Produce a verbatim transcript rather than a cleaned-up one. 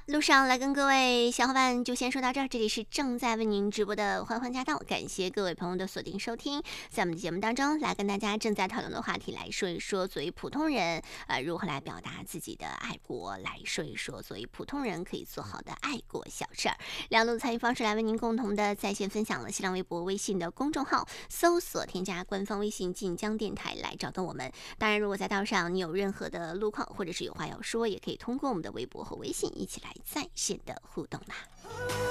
路上来跟各位小伙伴就先说到这儿，这里是正在为您直播的欢欢驾到，感谢各位朋友的锁定收听。在我们的节目当中，来跟大家正在讨论的话题来说一说，作为普通人，呃，如何来表达自己的爱国，来说一说作为普通人可以做好的爱国小事儿。两路参与方式来为您共同的在线分享了新浪微博、微信的公众号，搜索添加官方微信晋江电台来找到我们。当然，如果在道上你有任何的路况或者是有话要说，也可以通过我们的微博和微信一起来在线的互动啦。